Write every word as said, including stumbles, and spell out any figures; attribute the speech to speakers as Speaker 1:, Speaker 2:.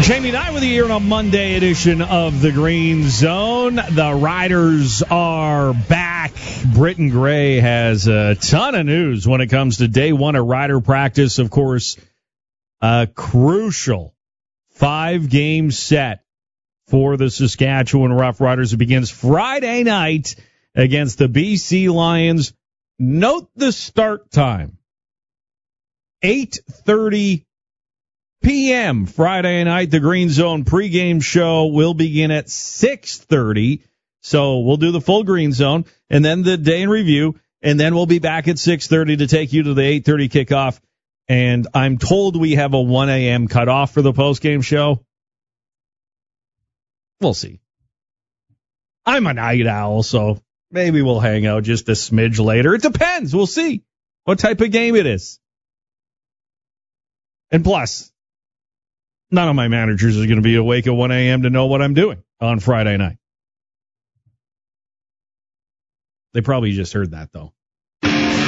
Speaker 1: Jamie Knight with you here on a Monday edition of the Green Zone. The Riders are back. Britton Gray has a ton of news when it comes to day one of Rider practice. Of course, a crucial five-game set for the Saskatchewan Roughriders. It begins Friday night against the B C Lions. Note the start time. eight thirty p.m. Friday night. The Green Zone pregame show will begin at six thirty. So we'll do the full Green Zone and then the day in review, and then we'll be back at six thirty to take you to the eight thirty kickoff. And I'm told we have a one a.m. cutoff for the postgame show. We'll see. I'm a night owl, so maybe we'll hang out just a smidge later. It depends. We'll see what type of game it is. And plus, none of my managers are going to be awake at one a.m. to know what I'm doing on Friday night. They probably just heard that, though.